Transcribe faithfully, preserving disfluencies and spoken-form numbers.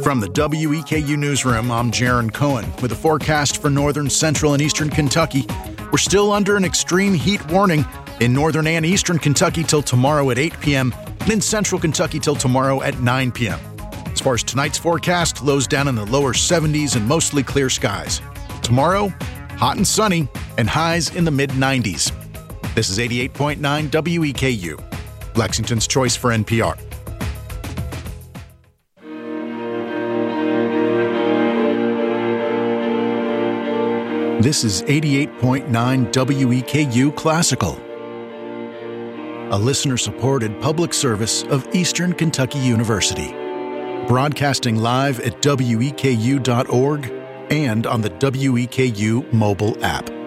From the W E K U Newsroom, I'm Jaron Cohen with a forecast for northern, central, and eastern Kentucky. We're still under an extreme heat warning in northern and eastern Kentucky till tomorrow at eight p.m. and in central Kentucky till tomorrow at nine p.m. As far as tonight's forecast, lows down in the lower seventies and mostly clear skies. Tomorrow, hot and sunny and highs in the mid nineties. This is eighty-eight point nine W E K U, Lexington's choice for N P R. This is eighty-eight point nine W E K U Classical, a listener-supported public service of Eastern Kentucky University, broadcasting live at W E K U dot org and on the W E K U mobile app.